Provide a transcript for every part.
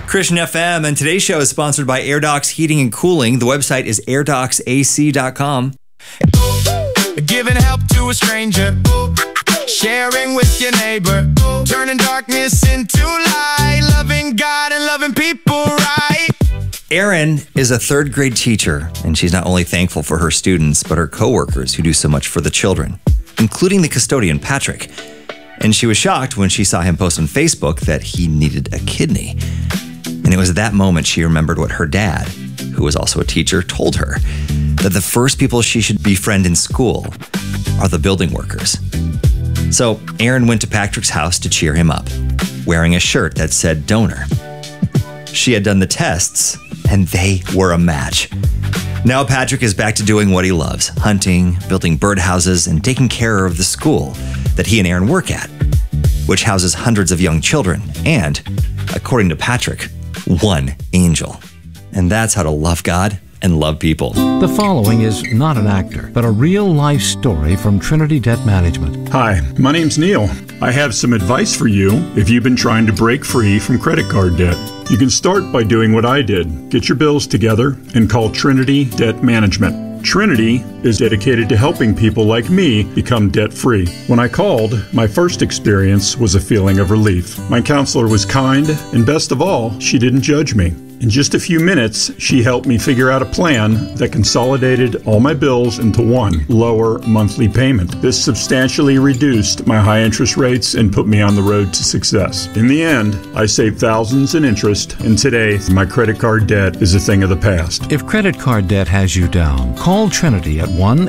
Christian FM, and today's show is sponsored by AirDocs Heating and Cooling. The website is airdocsac.com. Giving help to a stranger, sharing with your neighbor, turning darkness into light, loving God and loving people right. Erin is a third grade teacher, and she's not only thankful for her students, but her coworkers who do so much for the children, including the custodian, Patrick. And she was shocked when she saw him post on Facebook that he needed a kidney. And it was at that moment she remembered what her dad, who was also a teacher, told her, that the first people she should befriend in school are the building workers. So Erin went to Patrick's house to cheer him up, wearing a shirt that said donor. She had done the tests, and they were a match. Now Patrick is back to doing what he loves, hunting, building birdhouses, and taking care of the school that he and Erin work at, which houses hundreds of young children and, according to Patrick, one angel. And that's how to love God and love people. The following is not an actor, but a real-life story from Trinity Debt Management. Hi, my name's Neil. I have some advice for you if you've been trying to break free from credit card debt. You can start by doing what I did. Get your bills together and call Trinity Debt Management. Trinity is dedicated to helping people like me become debt-free. When I called, my first experience was a feeling of relief. My counselor was kind, and best of all, she didn't judge me. In just a few minutes, she helped me figure out a plan that consolidated all my bills into one lower monthly payment. This substantially reduced my high interest rates and put me on the road to success. In the end, I saved thousands in interest, and today, my credit card debt is a thing of the past. If credit card debt has you down, call Trinity at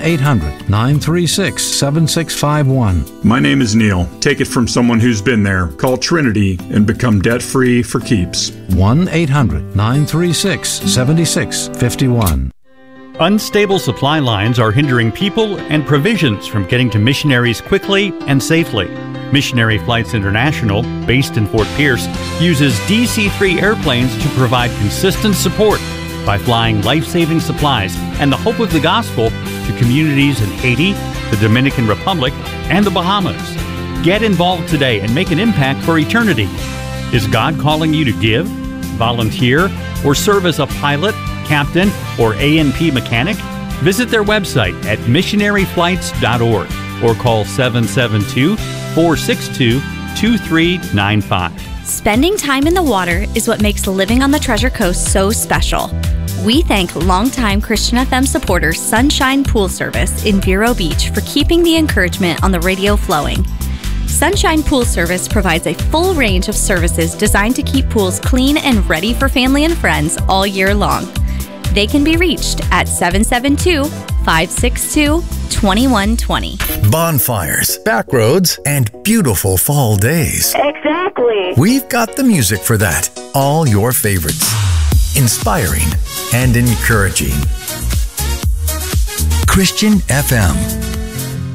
1-800-936-7651. My name is Neil. Take it from someone who's been there. Call Trinity and become debt-free for keeps. 1-800-936-7651. Unstable supply lines are hindering people and provisions from getting to missionaries quickly and safely. Missionary Flights International, based in Fort Pierce, uses DC-3 airplanes to provide consistent support by flying life-saving supplies and the hope of the gospel to communities in Haiti, the Dominican Republic, and the Bahamas. Get involved today and make an impact for eternity. Is God calling you to give, volunteer, or serve as a pilot, captain, or A&P mechanic? Visit their website at missionaryflights.org or call 772-462-2395. Spending time in the water is what makes living on the Treasure Coast so special. We thank longtime Christian FM supporter Sunshine Pool Service in Vero Beach for keeping the encouragement on the radio flowing. Sunshine Pool Service provides a full range of services designed to keep pools clean and ready for family and friends all year long. They can be reached at 772-562-2120. Bonfires, back roads, and beautiful fall days. Exactly. We've got the music for that. All your favorites. Inspiring and encouraging. Christian FM.